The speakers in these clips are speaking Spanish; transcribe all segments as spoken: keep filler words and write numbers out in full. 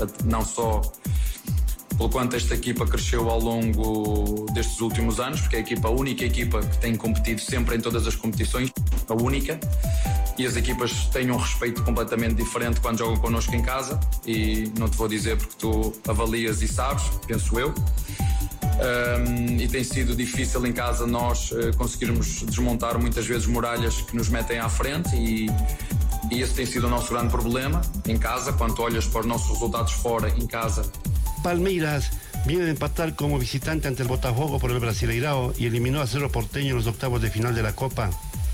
não só pelo quanto esta equipa cresceu ao longo destes últimos anos, porque é a equipa, a única equipa que tem competido sempre em todas as competições, a única, e as equipas têm um respeito completamente diferente quando jogam connosco em casa, e não te vou dizer porque tu avalias e sabes, penso eu. Um, e tem sido difícil em casa nós uh, conseguirmos desmontar muitas vezes muralhas que nos metem à frente, e, e esse tem sido o nosso grande problema em casa. Quando olhas para os nossos resultados fora, em casa, Palmeiras viene de empatar como visitante ante el Botafogo por el Brasileirao y eliminó a Cerro Porteño en los octavos de final de la Copa.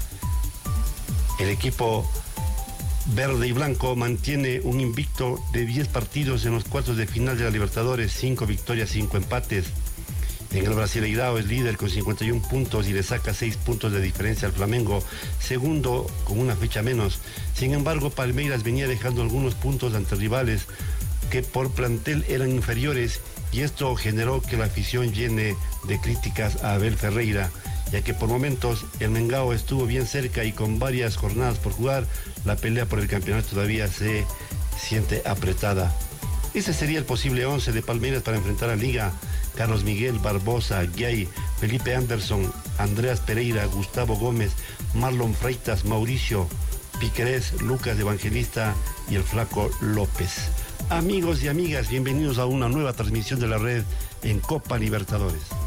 El equipo verde y blanco mantiene un invicto de diez partidos en los cuartos de final de la Libertadores, cinco victorias, cinco empates. En el Brasileirao es líder con cincuenta y un puntos y le saca seis puntos de diferencia al Flamengo, segundo con una fecha menos. Sin embargo, Palmeiras venía dejando algunos puntos ante rivales que por plantel eran inferiores, y esto generó que la afición llene de críticas a Abel Ferreira, ya que por momentos el Mengao estuvo bien cerca y con varias jornadas por jugar, la pelea por el campeonato todavía se siente apretada. Ese sería el posible once de Palmeiras para enfrentar a Liga: Carlos Miguel, Barbosa, Gay, Felipe Anderson, Andreas Pereira, Gustavo Gómez, Marlon Freitas, Mauricio Piquerés, Lucas Evangelista y el Flaco López. Amigos y amigas, bienvenidos a una nueva transmisión de la red en Copa Libertadores.